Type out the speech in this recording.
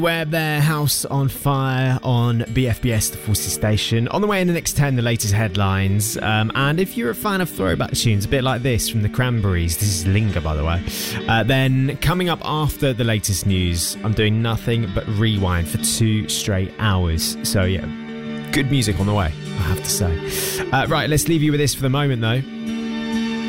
Web there, House on Fire on BFBS, the Forces Station. On the way in the next 10, the latest headlines. And if you're a fan of throwback tunes, a bit like this from the Cranberries, this is Linger, by the way. Then coming up after the latest news, I'm doing nothing but rewind for 2 straight hours. So yeah, good music on the way, I have to say. Right, let's leave you with this for the moment though.